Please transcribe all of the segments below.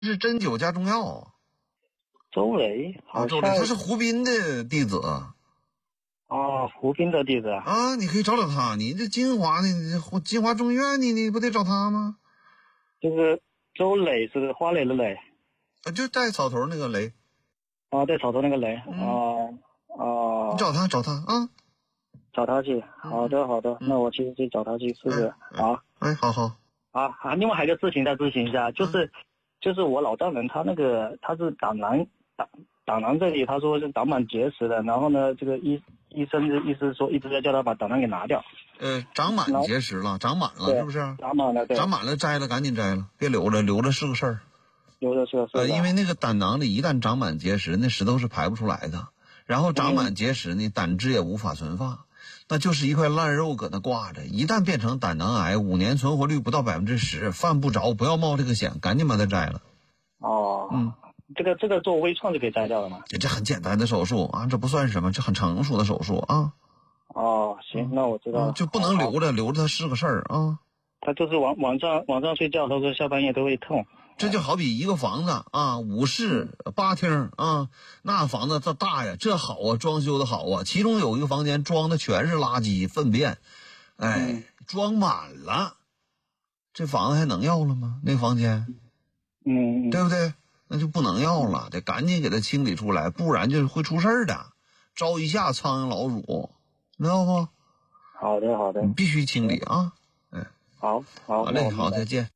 是针灸加中药。 周雷好像周雷他是胡斌的弟子。 胡斌的弟子啊，你可以找找他。你这金华中医院，你不得找他吗？ 就是周磊是花蕾的蕾， 就带草头那个雷。 带草头那个雷。 你找他啊， 找他去。好的，那我去找他去试试。好。 好。 另外还有个事情再咨询一下，就是我老丈人他是胆囊这里他说是长满结石的，然后呢这个医生的意思说一直在叫他把胆囊给拿掉。 长满结石了，长满了是不是？ 长满了，对。 长满了摘了，赶紧摘了，别留着是个事儿。 留着是个事儿。 因为那个胆囊里一旦长满结石，那石头是排不出来的。然后长满结石呢，胆汁也无法存放，那就是一块烂肉搁那挂着。一旦变成胆囊癌，5年存活率不到10%，犯不着，不要冒这个险，赶紧把它摘了。 这个做微创就可以摘掉了吗？ 这很简单的手术啊，这不算什么，这很成熟的手术啊。 行，那我知道了。 就不能留着它是个事儿啊。 他就是晚上睡觉，他说下半夜都会痛。 这就好比一个房子啊，5室8厅啊，那房子这大呀，这好啊，装修的好啊。其中有一个房间装的全是垃圾粪便，装满了，这房子还能要了吗？那个房间，对不对？那就不能要了，得赶紧给它清理出来，不然就会出事儿的，招一下苍蝇老鼠，知道不？ 好的， 你必须清理啊。好嘞，好，再见。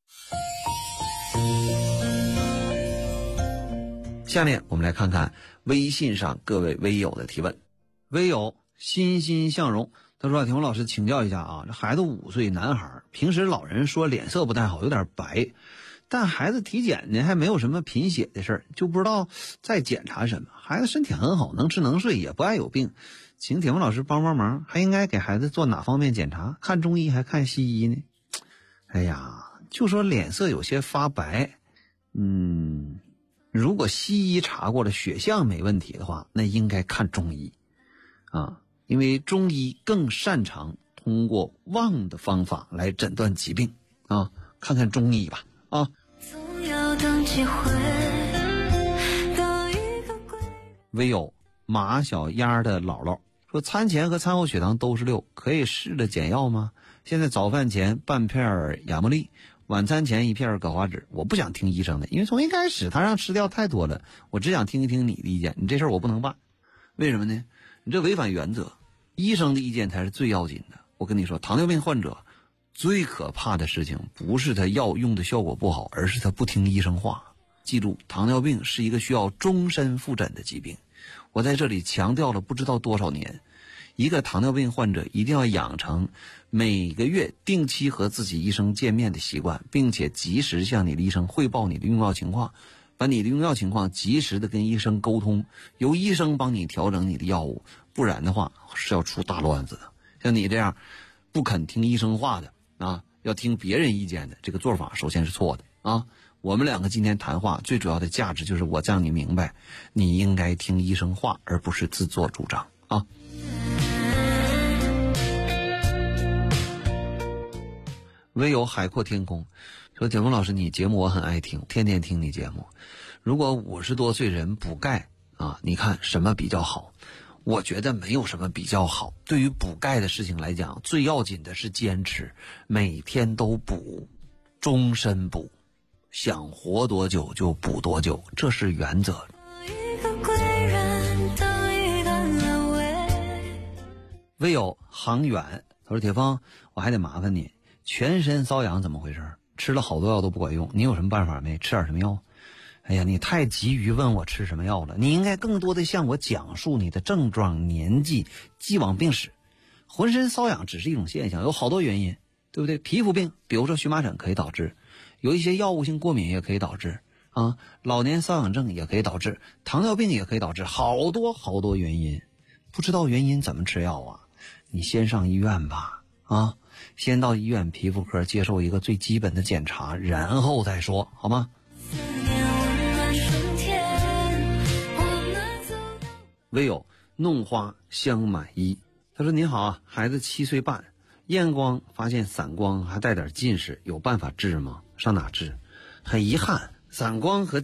下面我们来看看微信上各位微友的提问。微友欣欣向荣，他说：“田红老师请教一下啊，这孩子5岁男孩，平时老人说脸色不太好，有点白，但孩子体检呢还没有什么贫血的事儿，就不知道再检查什么。孩子身体很好，能吃能睡，也不爱有病，请田红老师帮忙，还应该给孩子做哪方面检查？看中医还看西医呢？”哎呀，就说脸色有些发白，如果西医查过了血象没问题的话，那应该看中医啊，因为中医更擅长通过望的方法来诊断疾病啊，看看中医吧啊。唯有马小丫的姥姥说，餐前和餐后血糖都是6，可以试着减药吗？现在早饭前半片亚茉莉，晚餐前1片葛花脂。我不想听医生的，因为从一开始他让吃掉太多了，我只想听一听你的意见。你这事儿我不能办，为什么呢？你这违反原则，医生的意见才是最要紧的。我跟你说，糖尿病患者最可怕的事情不是他药用的效果不好，而是他不听医生话。记住，糖尿病是一个需要终身复诊的疾病，我在这里强调了不知道多少年。一个糖尿病患者一定要养成每个月定期和自己医生见面的习惯，并且及时向你的医生汇报你的用药情况，把你的用药情况及时的跟医生沟通，由医生帮你调整你的药物，不然的话是要出大乱子的。像你这样不肯听医生话的啊，要听别人意见的，这个做法首先是错的啊。我们两个今天谈话最主要的价值就是我让你明白，你应该听医生话，而不是自作主张啊。唯有海阔天空说，铁峰老师，你节目我很爱听，天天听你节目。如果50多岁人补钙啊，你看什么比较好？我觉得没有什么比较好。对于补钙的事情来讲，最要紧的是坚持，每天都补，终身补，想活多久就补多久，这是原则。唯有航远他说，铁峰，我还得麻烦你，全身瘙痒怎么回事？吃了好多药都不管用，你有什么办法没？吃点什么药？哎呀，你太急于问我吃什么药了，你应该更多的向我讲述你的症状、年纪、既往病史。浑身瘙痒只是一种现象，有好多原因，对不对？皮肤病，比如说荨麻疹可以导致，有一些药物性过敏也可以导致啊，老年瘙痒症也可以导致，糖尿病也可以导致，好多原因。不知道原因怎么吃药啊？你先上医院吧啊，先到医院皮肤科接受一个最基本的检查，然后再说，好吗？唯有弄花香满衣他说，您好啊，孩子7岁半，验光发现散光还带点近视，有办法治吗？上哪治？很遗憾， 散光和